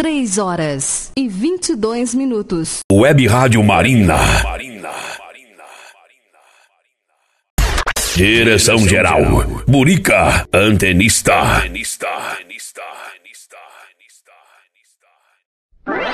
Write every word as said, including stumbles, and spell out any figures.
três horas e vinte e dois minutos. Web Rádio Marina. Direção geral, Burica, antenista.